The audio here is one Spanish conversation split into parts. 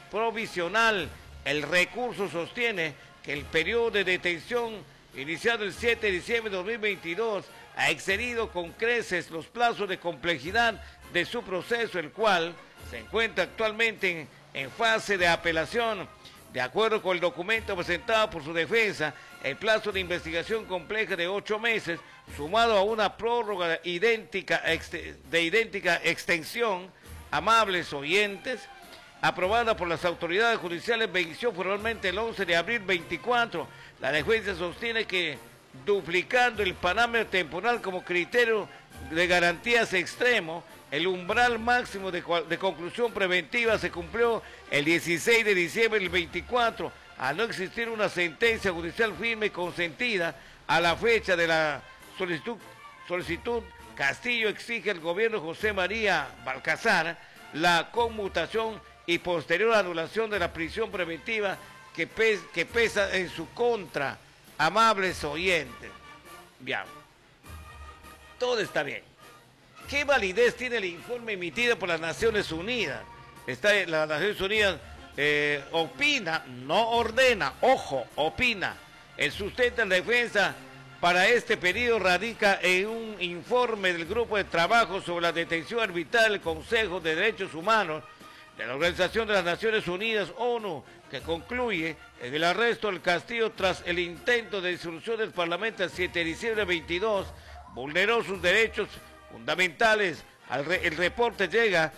provisional. El recurso sostiene que el periodo de detención iniciado el 7 de diciembre de 2022 ha excedido con creces los plazos de complejidad de su proceso, el cual se encuentra actualmente en fase de apelación. De acuerdo con el documento presentado por su defensa, el plazo de investigación compleja de 8 meses, sumado a una prórroga de idéntica extensión, amables oyentes, aprobada por las autoridades judiciales, venció formalmente el 11 de abril 24. La defensa sostiene que, duplicando el parámetro temporal como criterio de garantías extremo, el umbral máximo de conclusión preventiva se cumplió el 16 de diciembre del 24, al no existir una sentencia judicial firme y consentida a la fecha de la solicitud. Castillo exige al gobierno José María Balcazar la conmutación y posterior anulación de la prisión preventiva que pesa en su contra. Amables oyentes. Bien. Todo está bien. ¿Qué validez tiene el informe emitido por las Naciones Unidas? Las Naciones Unidas opina, no ordena, ojo, opina. El sustento en defensa para este periodo radica en un informe del Grupo de Trabajo sobre la Detención Arbitral del Consejo de Derechos Humanos de la Organización de las Naciones Unidas, ONU, que concluye en el arresto del Castillo tras el intento de disolución del Parlamento el 7 de diciembre de 22, vulneró sus derechos fundamentales. El reporte llega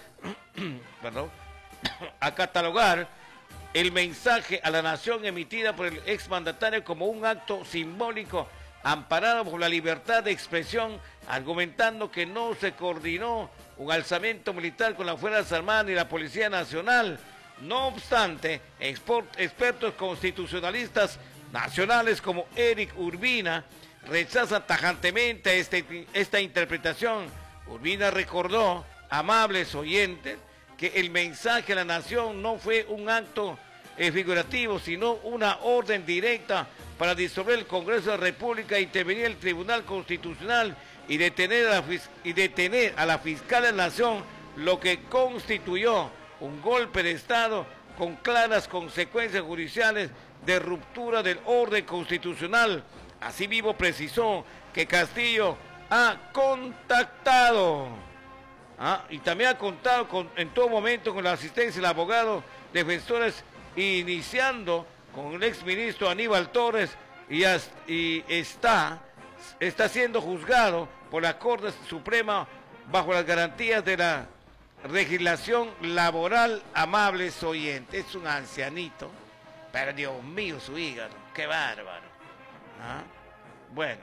a catalogar el mensaje a la nación emitida por el exmandatario como un acto simbólico amparado por la libertad de expresión, argumentando que no se coordinó un alzamiento militar con las Fuerzas Armadas ni la Policía Nacional. No obstante, expertos constitucionalistas nacionales como Eric Urbina rechazan tajantemente esta interpretación. Urbina recordó, amables oyentes, que el mensaje a la nación no fue un acto figurativo, sino una orden directa para disolver el Congreso de la República, intervenir el Tribunal Constitucional y detener a la fiscal de la Nación, lo que constituyó un golpe de Estado con claras consecuencias judiciales de ruptura del orden constitucional. Asimismo precisó que Castillo ha contactado y también ha contado en todo momento con la asistencia del abogado defensores, iniciando con el exministro Aníbal Torres, y está siendo juzgado por la Corte Suprema bajo las garantías de la legislación laboral. Amables oyentes, es un ancianito, pero Dios mío, su hígado, qué bárbaro. Bueno,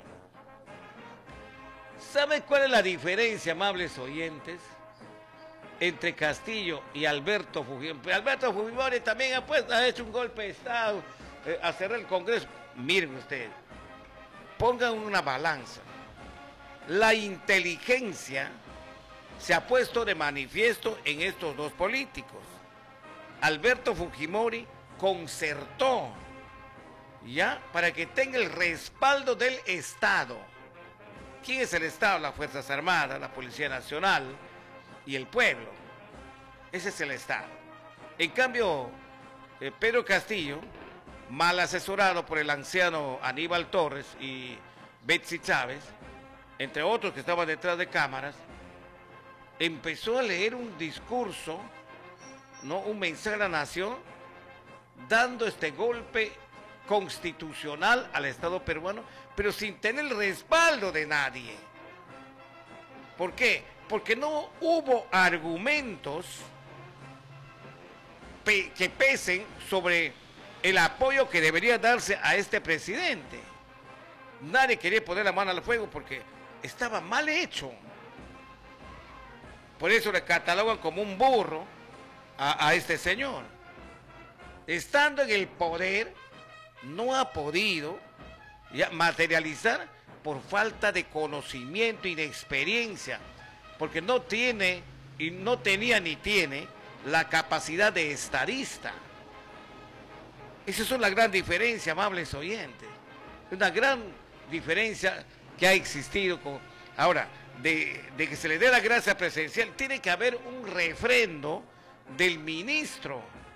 ¿saben cuál es la diferencia, amables oyentes, entre Castillo y Alberto Fujimori? Alberto Fujimori también ha hecho un golpe de Estado a cerrar el Congreso. Miren ustedes, pongan una balanza. La inteligencia se ha puesto de manifiesto en estos dos políticos. Alberto Fujimori concertó, ¿ya?, para que tenga el respaldo del Estado. ¿Quién es el Estado? Las Fuerzas Armadas, la Policía Nacional y el pueblo. Ese es el Estado. En cambio, Pedro Castillo, mal asesorado por el anciano Aníbal Torres y Betsy Chávez, entre otros que estaban detrás de cámaras, empezó a leer un discurso, ¿no?, un mensaje a la nación, dando este golpe constitucional al Estado peruano, pero sin tener el respaldo de nadie. ¿Por qué? Porque no hubo argumentos que pesen sobre el apoyo que debería darse a este presidente. Nadie quería poner la mano al fuego porque estaba mal hecho. Por eso le catalogan como un burro a este señor. Estando en el poder, no ha podido materializar por falta de conocimiento y de experiencia, porque no tiene, y no tenía ni tiene, la capacidad de estadista. Esa es una gran diferencia, amables oyentes. Una gran diferencia que ha existido. Ahora, de que se le dé la gracia presidencial, tiene que haber un refrendo del ministro.